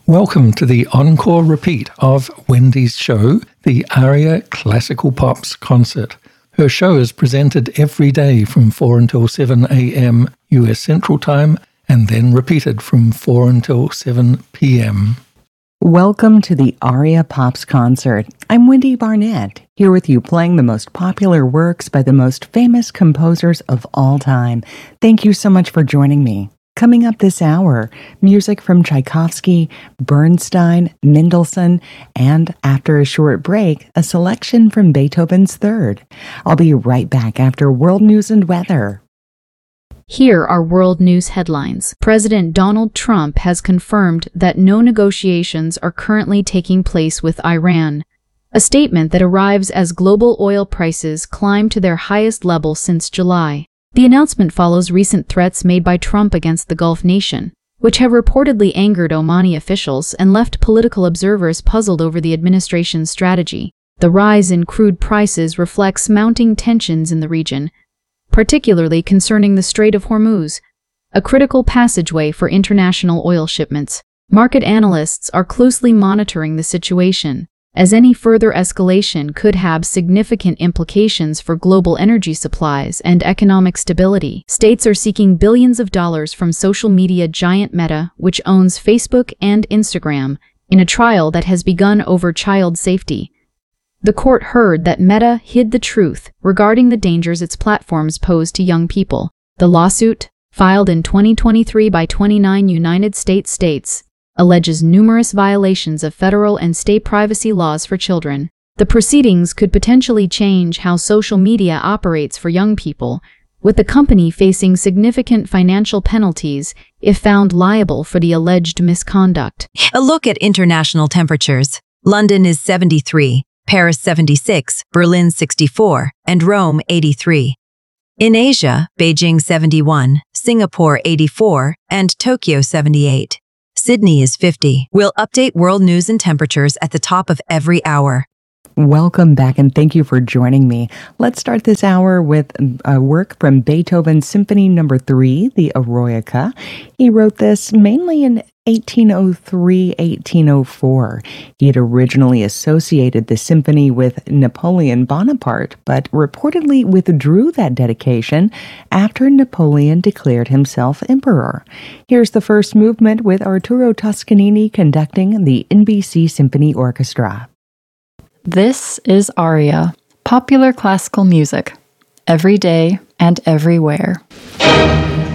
Welcome to the encore repeat of Wendy's show, the Aria Classical Pops Concert. Her show is presented every day from 4 until 7 a.m. US Central Time and then repeated from 4 until 7 p.m. Welcome to the Aria Pops Concert. I'm Wendy Barnett, here with you playing the most popular works by the most famous composers of all time. Thank you so much for joining me. Coming up this hour, music from Tchaikovsky, Bernstein, Mendelssohn, and after a short break, a selection from Beethoven's Third. I'll be right back after World News and Weather. Here are world news headlines. President Donald Trump has confirmed that no negotiations are currently taking place with Iran, a statement that arrives as global oil prices climb to their highest level since July. The announcement follows recent threats made by Trump against the Gulf nation, which have reportedly angered Omani officials and left political observers puzzled over the administration's strategy. The rise in crude prices reflects mounting tensions in the region, particularly concerning the Strait of Hormuz, a critical passageway for international oil shipments. Market analysts are closely monitoring the situation, as any further escalation could have significant implications for global energy supplies and economic stability. States are seeking billions of dollars from social media giant Meta, which owns Facebook and Instagram, in a trial that has begun over child safety. The court heard that Meta hid the truth regarding the dangers its platforms pose to young people. The lawsuit, filed in 2023 by 29 United States, alleges numerous violations of federal and state privacy laws for children. The proceedings could potentially change how social media operates for young people, with the company facing significant financial penalties if found liable for the alleged misconduct. A look at international temperatures. London is 73, Paris 76, Berlin 64, and Rome 83. In Asia, Beijing 71, Singapore 84, and Tokyo 78. Sydney is 50. We'll update world news and temperatures at the top of every hour. Welcome back and thank you for joining me. Let's start this hour with a work from Beethoven's Symphony No. 3, the Eroica. He wrote this mainly in 1803-1804. He had originally associated the symphony with Napoleon Bonaparte, but reportedly withdrew that dedication after Napoleon declared himself emperor. Here's the first movement with Arturo Toscanini conducting the NBC Symphony Orchestra. This is Aria, popular classical music, every day and everywhere.